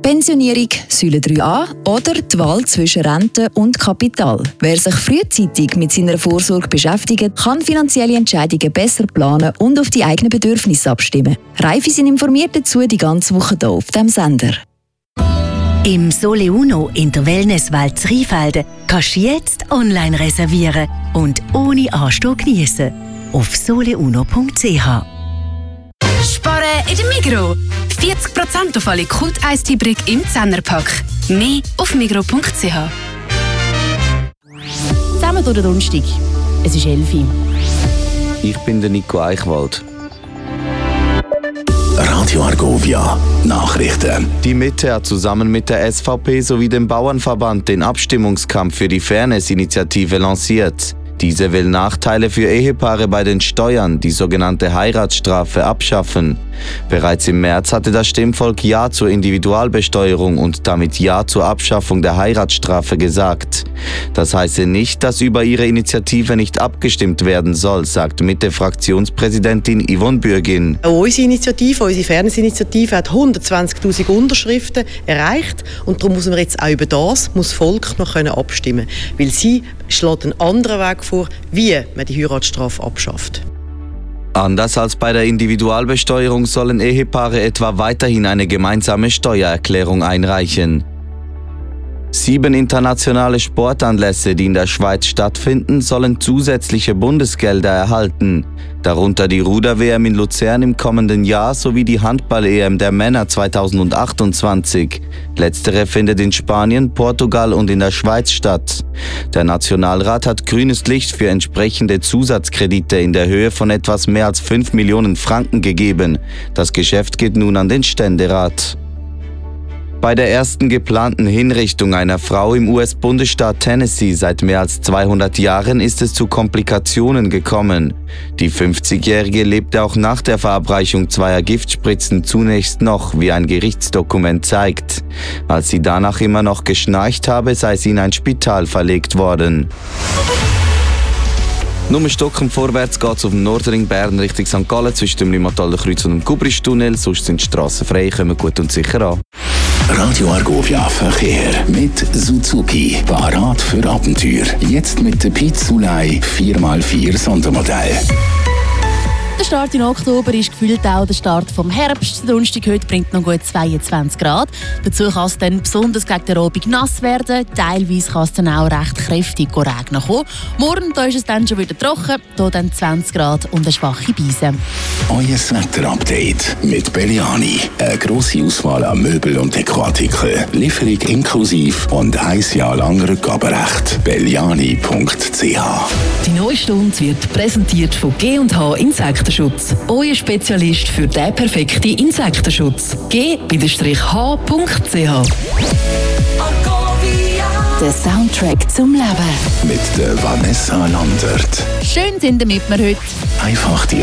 Pensionierung, Säule 3a oder die Wahl zwischen Rente und Kapital. Wer sich frühzeitig mit seiner Vorsorge beschäftigt, kann finanzielle Entscheidungen besser planen und auf die eigenen Bedürfnisse abstimmen. Reife sind informiert dazu die ganze Woche hier auf dem Sender. Im Sole Uno in der Wellnesswelt Rheinfelden kannst du jetzt online reservieren und ohne Anstehen geniessen. Auf soleuno.ch. Sparen in der Migros. 40% auf alle Kult-Eistee-Brick im 10er-Pack. Mehr auf migros.ch. Zusammen durch den Donnerstag. Es ist 11 Uhr. Ich bin der Nico Eichwald. Radio Argovia Nachrichten. Die Mitte hat zusammen mit der SVP sowie dem Bauernverband den Abstimmungskampf für die Fairness-Initiative lanciert. Diese will Nachteile für Ehepaare bei den Steuern, die sogenannte Heiratsstrafe, abschaffen. Bereits im März hatte das Stimmvolk Ja zur Individualbesteuerung und damit Ja zur Abschaffung der Heiratsstrafe gesagt. Das heiße nicht, dass über ihre Initiative nicht abgestimmt werden soll, sagt Mitte-Fraktionspräsidentin Yvonne Bürgin. Unsere Initiative, unsere Fairness-Initiative hat 120'000 Unterschriften erreicht und darum muss man jetzt auch über das Volk noch abstimmen können, weil sie schlägt einen anderen Weg vor, wie man die Heiratsstrafe abschafft. Anders als bei der Individualbesteuerung sollen Ehepaare etwa weiterhin eine gemeinsame Steuererklärung einreichen. 7 internationale Sportanlässe, die in der Schweiz stattfinden, sollen zusätzliche Bundesgelder erhalten. Darunter die Ruder-WM in Luzern im kommenden Jahr sowie die Handball-EM der Männer 2028. Letztere findet in Spanien, Portugal und in der Schweiz statt. Der Nationalrat hat grünes Licht für entsprechende Zusatzkredite in der Höhe von etwas mehr als 5 Millionen Franken gegeben. Das Geschäft geht nun an den Ständerat. Bei der ersten geplanten Hinrichtung einer Frau im US-Bundesstaat Tennessee seit mehr als 200 Jahren ist es zu Komplikationen gekommen. Die 50-Jährige lebte auch nach der Verabreichung 2 Giftspritzen zunächst noch, wie ein Gerichtsdokument zeigt. Als sie danach immer noch geschnarcht habe, sei sie in ein Spital verlegt worden. Nur ein Stocken vorwärts geht es auf dem Nordring Bern Richtung St. Gallen zwischen dem Limataler Kreuz und dem Kubristunnel. Sonst sind die Strassen frei, kommen gut und sicher an. Radio Argovia Verkehr mit Suzuki. Parat für Abenteuer. Jetzt mit der Pizzulei 4x4 Sondermodell. Der Start in Oktober ist gefühlt auch der Start vom Herbst. Der Donnerstag heute bringt noch gut 22 Grad. Dazu kann es dann besonders gegen den Abend nass werden. Teilweise kann es dann auch recht kräftig regnen kommen. Morgen da ist es dann schon wieder trocken. Hier dann 20 Grad und eine schwache Beise. Euer Wetter-Update mit Belliani. Eine grosse Auswahl an Möbel und Dekoartikeln. Lieferung inklusiv und 1 Jahr lang Rückgaberecht. Belliani.ch. Die neue Stunde wird präsentiert von G&H Insektenschutz. Euer Spezialist für den perfekten Insektenschutz. G-H.ch. Der Soundtrack zum Leben. Mit der Vanessa Landert. Schön sind wir heute. Einfach die